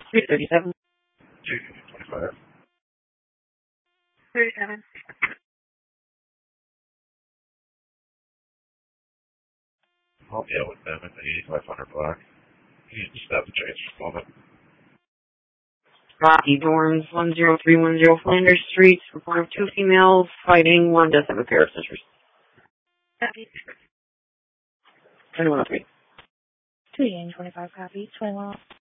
337. 225. 37. I'll deal with them at the 8500 block. You can stop the trains for a moment. Rocky Dorms, 10310 Flanders Street. Report of 2 females fighting, 1 death of a pair of sisters. 2103. 2 25 copy, 21.